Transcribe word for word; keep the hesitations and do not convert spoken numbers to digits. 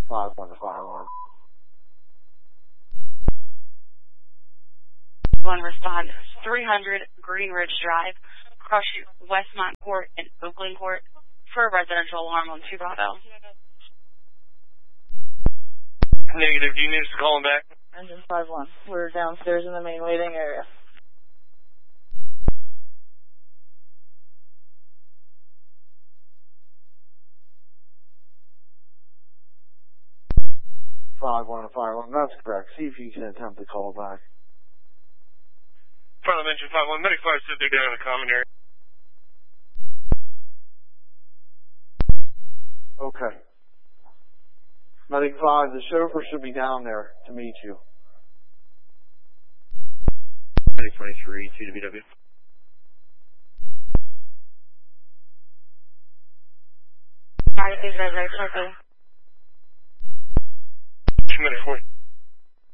five one five one. One respond, three hundred Green Ridge Drive, Cross Westmont Court and Oakland Court for a residential alarm on two Bravo. Negative, do you need us to call him back? Engine five one, we're downstairs in the main waiting area. five one five one, that's correct. See if you can attempt to call back. Front of engine five one, Medic five said they're down in the common area. Okay. Medic five, the chauffeur should be down there to meet you. Medic twenty-three, two W W. Alright, please reserve shortly. Medic four.